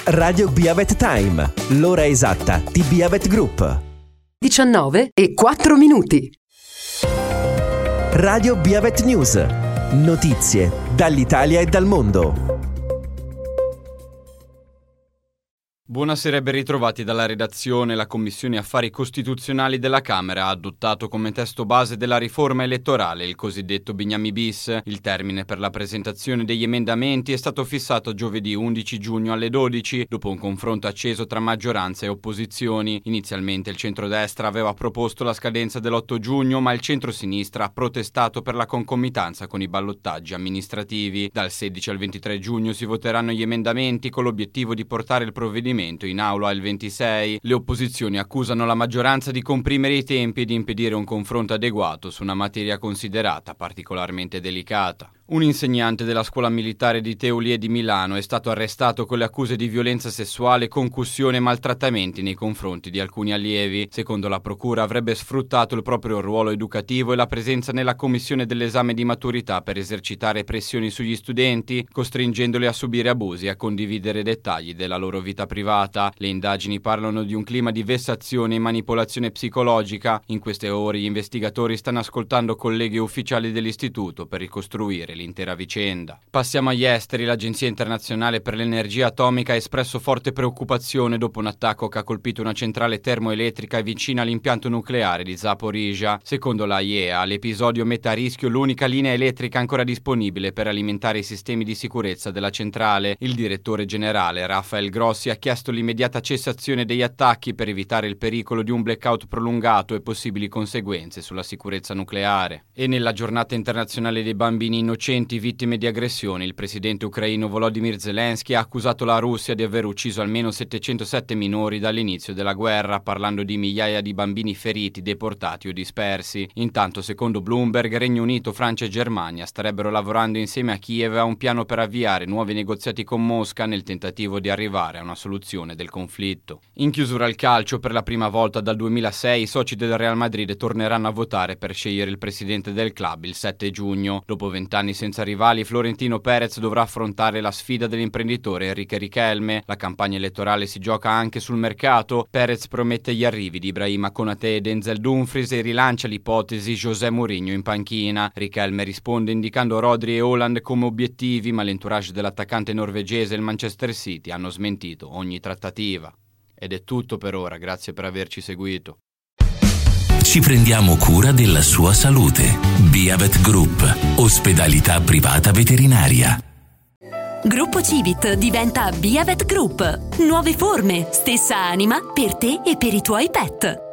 Radio Biavet Time, l'ora esatta di Biavet Group. 19:04. Radio Biavet News. Notizie dall'Italia e dal mondo. Buonasera e ben ritrovati dalla redazione. La Commissione Affari Costituzionali della Camera ha adottato come testo base della riforma elettorale il cosiddetto Bignami bis. Il termine per la presentazione degli emendamenti è stato fissato giovedì 11 giugno alle 12, dopo un confronto acceso tra maggioranza e opposizioni. Inizialmente il centrodestra aveva proposto la scadenza dell'8 giugno, ma il centrosinistra ha protestato per la concomitanza con i ballottaggi amministrativi. Dal 16 al 23 giugno si voteranno gli emendamenti con l'obiettivo di portare il provvedimento in aula il 26. Le opposizioni accusano la maggioranza di comprimere i tempi e di impedire un confronto adeguato su una materia considerata particolarmente delicata. Un insegnante della scuola militare di Teulier di Milano è stato arrestato con le accuse di violenza sessuale, concussione e maltrattamenti nei confronti di alcuni allievi. Secondo la procura avrebbe sfruttato il proprio ruolo educativo e la presenza nella commissione dell'esame di maturità per esercitare pressioni sugli studenti, costringendoli a subire abusi e a condividere dettagli della loro vita privata. Le indagini parlano di un clima di vessazione e manipolazione psicologica. In queste ore gli investigatori stanno ascoltando colleghi e ufficiali dell'istituto per ricostruire l'intera vicenda. Passiamo agli esteri. L'Agenzia Internazionale per l'Energia Atomica ha espresso forte preoccupazione dopo un attacco che ha colpito una centrale termoelettrica vicina all'impianto nucleare di Zaporizhzhia. Secondo l'AIEA, l'episodio mette a rischio l'unica linea elettrica ancora disponibile per alimentare i sistemi di sicurezza della centrale. Il direttore generale, Rafael Grossi, ha chiesto l'immediata cessazione degli attacchi per evitare il pericolo di un blackout prolungato e possibili conseguenze sulla sicurezza nucleare. E nella giornata internazionale dei bambini innocenti vittime di aggressioni, il presidente ucraino Volodymyr Zelensky ha accusato la Russia di aver ucciso almeno 707 minori dall'inizio della guerra, parlando di migliaia di bambini feriti, deportati o dispersi. Intanto, secondo Bloomberg, Regno Unito, Francia e Germania starebbero lavorando insieme a Kiev a un piano per avviare nuovi negoziati con Mosca nel tentativo di arrivare a una soluzione del conflitto. In chiusura al calcio, per la prima volta dal 2006 i soci del Real Madrid torneranno a votare per scegliere il presidente del club il 7 giugno. Dopo 20 anni senza rivali, Florentino Perez dovrà affrontare la sfida dell'imprenditore Enrique Riquelme. La campagna elettorale si gioca anche sul mercato. Perez promette gli arrivi di Ibrahima Konaté e Denzel Dumfries e rilancia l'ipotesi José Mourinho in panchina. Riquelme risponde indicando Rodri e Haaland come obiettivi, ma l'entourage dell'attaccante norvegese e il Manchester City hanno smentito ogni trattativa. Ed è tutto per ora, grazie per averci seguito. Ci prendiamo cura della sua salute. Biavet Group, ospedalità privata veterinaria. Gruppo Civit diventa Biavet Group. Nuove forme, stessa anima per te e per i tuoi pet.